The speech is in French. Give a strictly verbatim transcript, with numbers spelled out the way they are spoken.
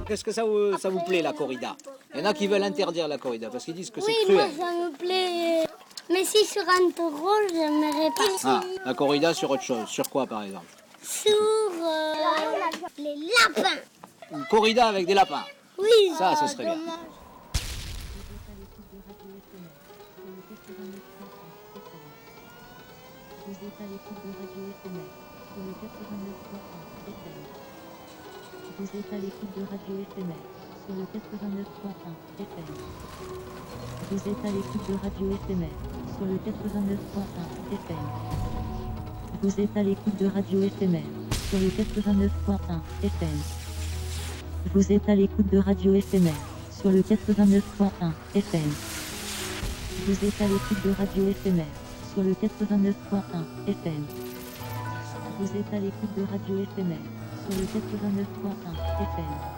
Qu'est-ce que ça vous, ça vous plaît, la corrida? Il y en a qui veulent interdire la corrida parce qu'ils disent que c'est Oui, cruel. moi ça me plaît. Mais si sur un taureau, j'aimerais pas. Ah, la corrida sur autre chose. Sur quoi, par exemple? Sur euh, les lapins. Une corrida avec des lapins. Oui. Ça, ce serait bien. Vous êtes à l'écoute de Radio F M R sur le quatre-vingt-neuf point un F M. Vous êtes à l'écoute de Radio F M R sur le quatre-vingt-neuf point un F M. Vous êtes à l'écoute de Radio F M R sur le quatre-vingt-neuf point un F M. Vous êtes à l'écoute de Radio F M R sur le quatre-vingt-neuf point un F M. Vous êtes à l'écoute de Radio F M R sur le quatre-vingt-neuf point un F M. Vous êtes à l'écoute de Radio F M R sur le quatre-vingt-neuf point un F M. Vous êtes à l'écoute de Radio F M R sur le quatre-vingt-neuf point un F M.